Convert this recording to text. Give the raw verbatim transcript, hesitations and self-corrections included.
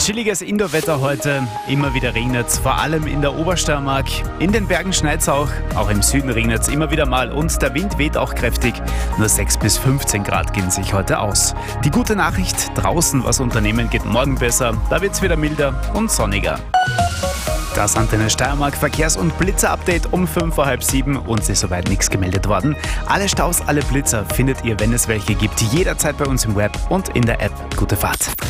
Chilliges Indoor-Wetter heute, immer wieder regnet es, vor allem in der Obersteiermark. In den Bergen schneit es auch, auch im Süden regnet es immer wieder mal und der Wind weht auch kräftig. Nur sechs bis fünfzehn Grad gehen sich heute aus. Die gute Nachricht, draußen was unternehmen geht morgen besser, da wird es wieder milder und sonniger. Das Antenne Steiermark Verkehrs- und Blitzer-Update um fünf vor halb sieben. Uns ist soweit nichts gemeldet worden. Alle Staus, alle Blitzer findet ihr, wenn es welche gibt, jederzeit bei uns im Web und in der App. Gute Fahrt.